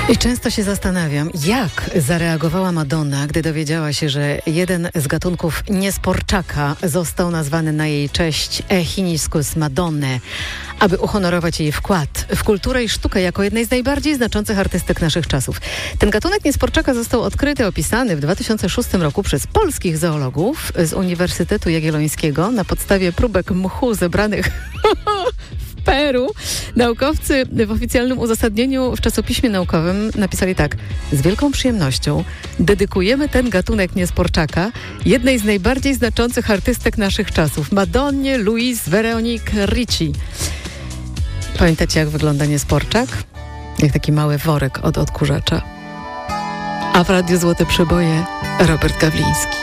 I często się zastanawiam, jak zareagowała Madonna, gdy dowiedziała się, że jeden z gatunków niesporczaka został nazwany na jej cześć Echinuscus Madonnae, aby uhonorować jej wkład w kulturę i sztukę jako jednej z najbardziej znaczących artystek naszych czasów. Ten gatunek niesporczaka został odkryty, opisany w 2006 roku przez polskich zoologów z Uniwersytetu Jagiellońskiego na podstawie próbek mchu zebranych w Peru. Naukowcy w oficjalnym uzasadnieniu w czasopiśmie naukowym napisali tak: z wielką przyjemnością dedykujemy ten gatunek niesporczaka jednej z najbardziej znaczących artystek naszych czasów, Madonnie Louise Veronique Ricci. Pamiętacie, jak wygląda niesporczak? Jak taki mały worek od odkurzacza. A w Radiu Złote Przeboje Robert Gawliński.